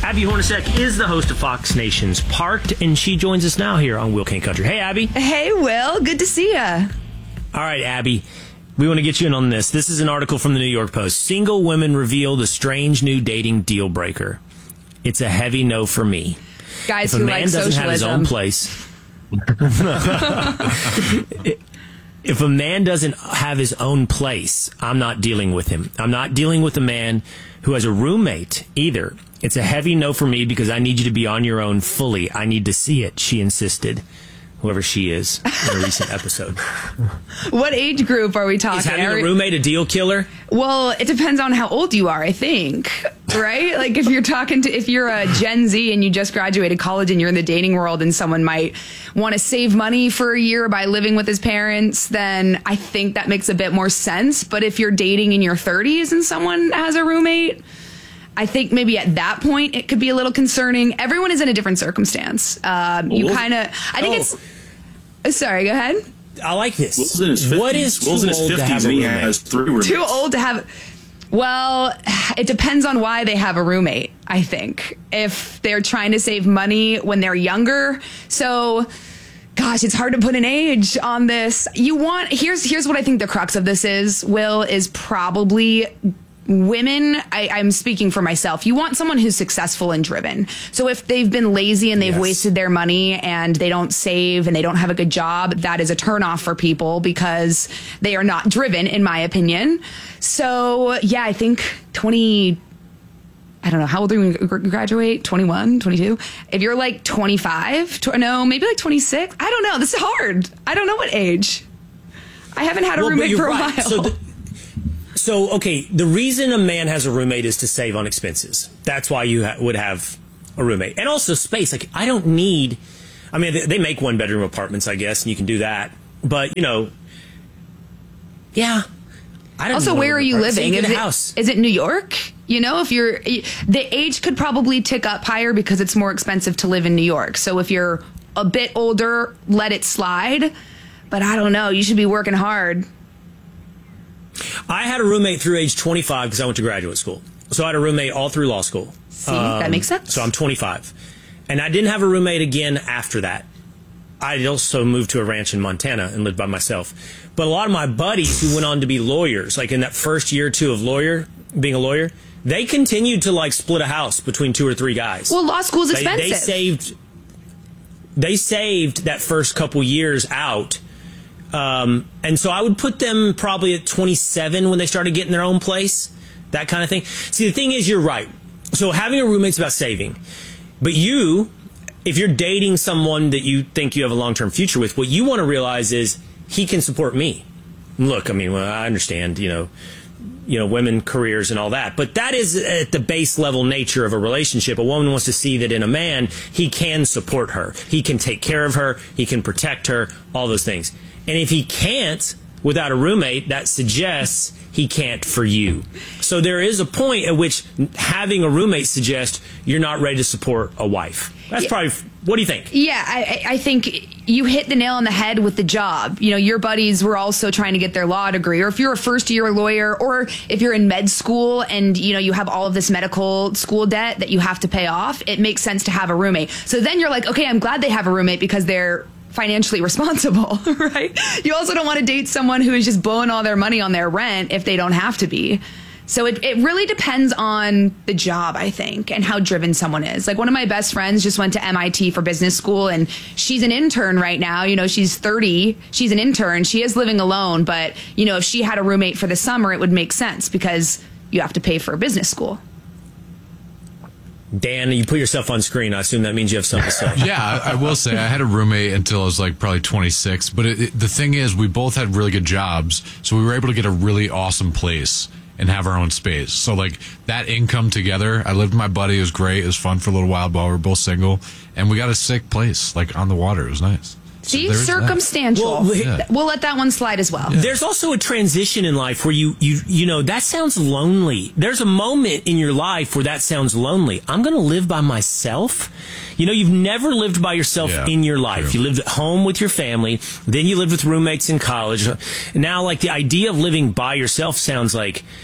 Abby Hornacek is the host of Fox Nation's Parked, and she joins us now here on Will Kane Country. Hey, Abby. Hey, Will. Good to see ya. All right, Abby. We want to get you in on this. This is an article from the New York Post. Single women reveal the strange new dating deal breaker. It's a heavy no for me. Guys who like socialism. If a man doesn't have his own place... If a man doesn't have his own place, I'm not dealing with him. I'm not dealing with a man who has a roommate either. It's a heavy no for me because I need you to be on your own fully. I need to see it, she insisted. Whoever she is in a recent episode. What age group are we talking? Is having a roommate a deal killer? Well, it depends on how old you are, I think. Right? Like if you're a Gen Z and you just graduated college and you're in the dating world and someone might want to save money for a year by living with his parents, then I think that makes a bit more sense. But if you're dating in your 30s and someone has a roommate, I think maybe at that point it could be a little concerning. Everyone is in a different circumstance. Sorry, go ahead. I like this. Will's in his 50s. What is Will's in his 50s and he has 3 roommates. Too old to have... Well, it depends on why they have a roommate, I think. If they're trying to save money when they're younger. So, gosh, it's hard to put an age on this. Here's what I think the crux of this is, Will, is probably... Women, I'm speaking for myself. You want someone who's successful and driven. So if they've been lazy and they've wasted their money and they don't save and they don't have a good job, that is a turnoff for people because they are not driven, in my opinion. So, yeah, I think I don't know, how old are you when you graduate? 21, 22? If you're like 25, maybe like 26. I don't know. This is hard. I don't know what age. I haven't had a roommate for a while. So, okay, the reason a man has a roommate is to save on expenses. That's why you would have a roommate. And also space. Like, I don't need... I mean, they make one-bedroom apartments, I guess, and you can do that. But, I don't Also, where are you living? Is it New York? If the age could probably tick up higher because it's more expensive to live in New York. So if you're a bit older, let it slide. But I don't know. You should be working hard. I had a roommate through age 25 because I went to graduate school. So I had a roommate all through law school. See, that makes sense. So I'm 25. And I didn't have a roommate again after that. I also moved to a ranch in Montana and lived by myself. But a lot of my buddies who went on to be lawyers, like in that first year or two of being a lawyer, they continued to split a house between 2 or 3 guys. Well, law school's expensive. They saved that first couple years out. And so I would put them probably at 27 when they started getting their own place, that kind of thing. See, the thing is, you're right. So having a roommate's about saving. But if you're dating someone that you think you have a long-term future with, what you want to realize is he can support me. Look, I mean, I understand, women careers and all that, but that is at the base level nature of a relationship. A woman wants to see that in a man, he can support her. He can take care of her. He can protect her, all those things. And if he can't without a roommate, that suggests he can't for you. So there is a point at which having a roommate suggests you're not ready to support a wife. That's probably, what do you think? Yeah, I think you hit the nail on the head with the job. Your buddies were also trying to get their law degree, or if you're a first-year lawyer, or if you're in med school and, you have all of this medical school debt that you have to pay off, it makes sense to have a roommate. So then you're like, okay, I'm glad they have a roommate because they're financially responsible, right? You also don't want to date someone who is just blowing all their money on their rent if they don't have to be. So it really depends on the job, I think, and how driven someone is. Like one of my best friends just went to MIT for business school, and she's an intern right now. She's 30. She's an intern. She is living alone. But, if she had a roommate for the summer, it would make sense because you have to pay for a business school. Dan, you put yourself on screen. I assume that means you have something to say. Yeah, I will say I had a roommate until I was probably 26. But the thing is, we both had really good jobs, so we were able to get a really awesome place and have our own space. So that income together, I lived with my buddy. It was great. It was fun for a little while while we were both single, and we got a sick place on the water. It was nice. See, circumstantial. We'll let that one slide as well. Yeah. There's also a transition in life where you that sounds lonely. There's a moment in your life where that sounds lonely. I'm going to live by myself. You've never lived by yourself in your life. True. You lived at home with your family. Then you lived with roommates in college. Now, the idea of living by yourself sounds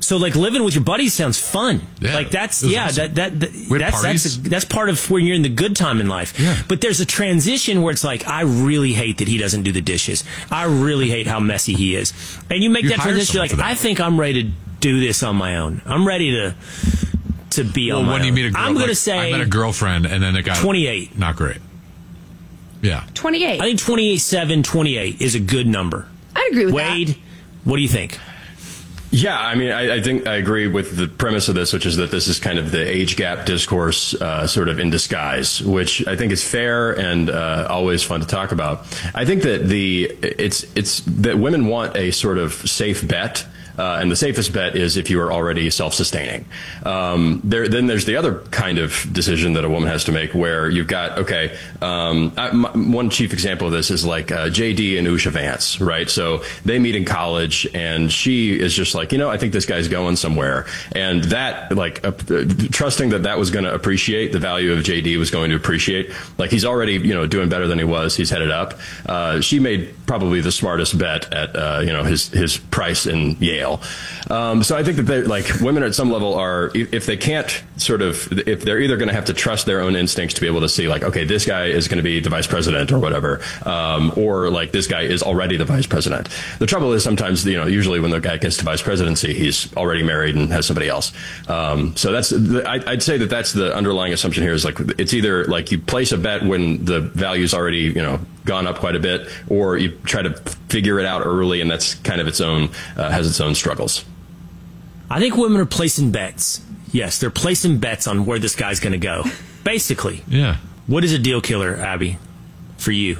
So like living with your buddies sounds fun. Yeah, like that's awesome. that's part of when you're in the good time in life. Yeah. But there's a transition where it's like, I really hate that he doesn't do the dishes. I really hate how messy he is. And you make that transition, you're like, I think I'm ready to do this on my own. I'm ready to be on my own. When you meet a girl, I'm going to say I met a girlfriend and then it got 28. Not great. Yeah. 28. I think 28.7, 28 is a good number. I'd agree with Wade, that. what do you think? Yeah, I mean, I think I agree with the premise of this, which is that this is kind of the age gap discourse sort of in disguise, which I think is fair and always fun to talk about. I think that it's that women want a sort of safe bet. And the safest bet is if you are already self-sustaining. Then there's the other kind of decision that a woman has to make where you've got, one chief example of this is like JD and Usha Vance, right? So they meet in college and she is just like, I think this guy's going somewhere. And that, like, trusting that was going to appreciate, the value of JD was going to appreciate, like he's already, doing better than he was. He's headed up. She made probably the smartest bet at, his price in Yale. So I think that women at some level are, if they can't if they're either going to have to trust their own instincts to be able to see like, okay, this guy is going to be the vice president or whatever, or like this guy is already the vice president. The trouble is sometimes, usually when the guy gets to vice presidency, he's already married and has somebody else. So I'd say that's the underlying assumption here is like, it's either like you place a bet when the value's already, gone up quite a bit, or you try to figure it out early, and that's kind of has its own struggles. I think women are placing bets. Yes, they're placing bets on where this guy's going to go. Basically. Yeah. What is a deal killer, Abby, for you?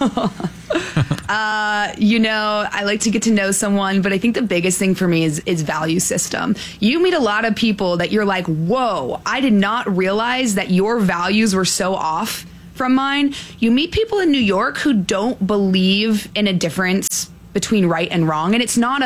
I like to get to know someone, but I think the biggest thing for me is value system. You meet a lot of people that you're like, whoa, I did not realize that your values were so off from mine. You meet people in New York who don't believe in a difference between right and wrong. And it's not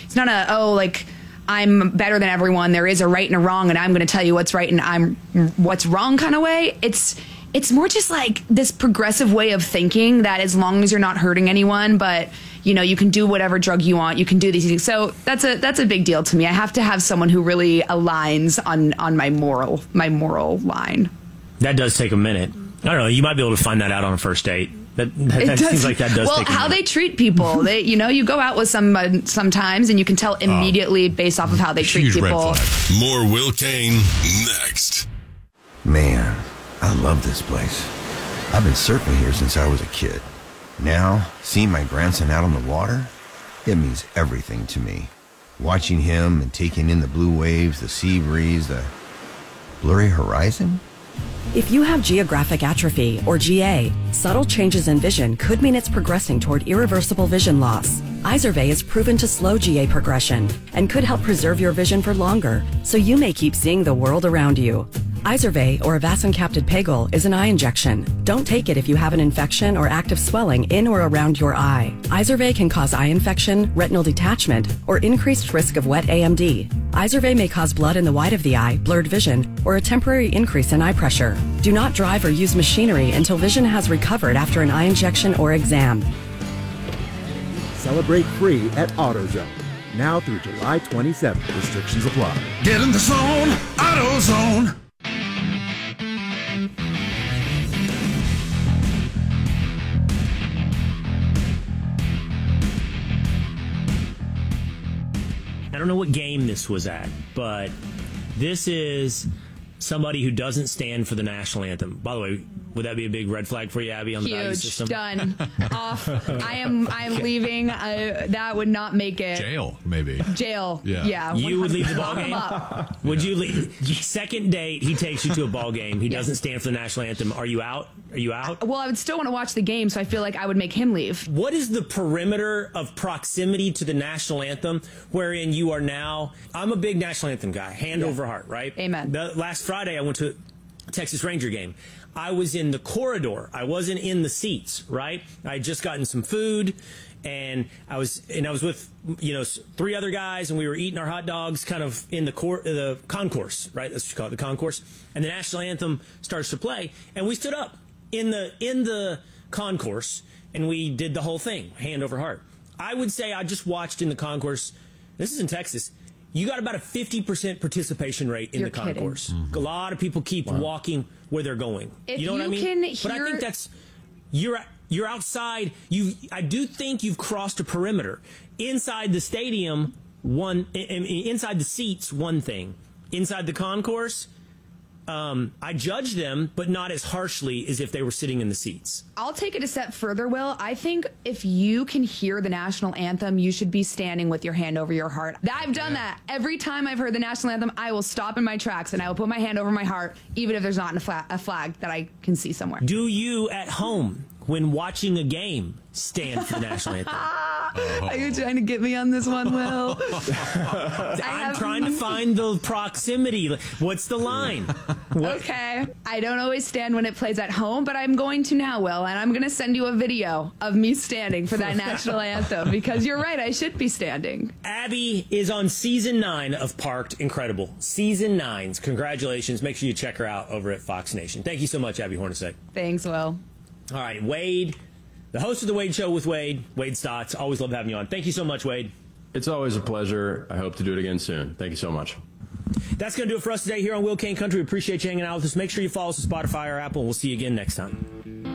I'm better than everyone. There is a right and a wrong, and I'm going to tell you what's right and I'm what's wrong kind of way. It's more just like this progressive way of thinking that as long as you're not hurting anyone, but you can do whatever drug you want, you can do these things. So that's a big deal to me. I have to have someone who really aligns on my moral line. That does take a minute. I don't know. You might be able to find that out on a first date. That seems like that does. Well, take a how minute. They treat people. They, you go out with someone sometimes, and you can tell immediately based off of how they treat people. More Will Kane next. Man, I love this place. I've been surfing here since I was a kid. Now, seeing my grandson out on the water, it means everything to me. Watching him and taking in the blue waves, the sea breeze, the blurry horizon. If you have geographic atrophy, or GA, subtle changes in vision could mean it's progressing toward irreversible vision loss. Izervay is proven to slow GA progression and could help preserve your vision for longer, so you may keep seeing the world around you. Izervay, or avacincaptad pegol, is an eye injection. Don't take it if you have an infection or active swelling in or around your eye. Izervay can cause eye infection, retinal detachment, or increased risk of wet AMD. Izervay may cause blood in the white of the eye, blurred vision, or a temporary increase in eye pressure. Do not drive or use machinery until vision has recovered after an eye injection or exam. Celebrate free at AutoZone. Now through July 27th. Restrictions apply. Get in the zone, AutoZone. I don't know what game this was at, but this is somebody who doesn't stand for the national anthem. By the way, would that be a big red flag for you, Abby, on the value system? Done. Off. I am leaving. That would not make it. Jail, maybe. Jail. Yeah. You would leave the ball game? Would you leave? Second date, he takes you to a ball game. He doesn't stand for the national anthem. Are you out? Are you out? Well, I would still want to watch the game, so I feel like I would make him leave. What is the perimeter of proximity to the national anthem wherein you are now? I'm a big national anthem guy, hand over heart, right? Amen. Last Friday, I went to a Texas Ranger game. I was in the corridor. I wasn't in the seats, right? I had just gotten some food, and I was with, three other guys, and we were eating our hot dogs kind of in the concourse, right? That's what you call it, the concourse. And the national anthem starts to play, and we stood up in the concourse, and we did the whole thing, hand over heart. I would say I just watched in the concourse. This is in Texas. you got about a 50% participation rate in You're the concourse. kidding. A lot of people keep walking where they're going. If you know what I you mean? can But I hear- think that's you're outside. I do think you've crossed a perimeter. Inside the stadium, inside the seats, one thing. Inside the concourse, I judge them, but not as harshly as if they were sitting in the seats. I'll take it a step further, Will. I think if you can hear the national anthem, you should be standing with your hand over your heart. I've done that. Every time I've heard the national anthem, I will stop in my tracks and I will put my hand over my heart, even if there's not a flag that I can see somewhere. Do you at home, when watching a game, stand for the national anthem? Are you trying to get me on this one, Will? I'm trying to find the proximity. What's the line? Okay. I don't always stand when it plays at home, but I'm going to now, Will, and I'm going to send you a video of me standing for that national anthem because you're right, I should be standing. Abby is on season 9 of Parked. Incredible. Season 9. Congratulations. Make sure you check her out over at Fox Nation. Thank you so much, Abby Hornacek. Thanks, Will. All right, Wade, the host of The Wade Show with Wade Stotts. Always love having you on. Thank you so much, Wade. It's always a pleasure. I hope to do it again soon. Thank you so much. That's going to do it for us today here on Will Kane Country. We appreciate you hanging out with us. Make sure you follow us on Spotify or Apple, and we'll see you again next time.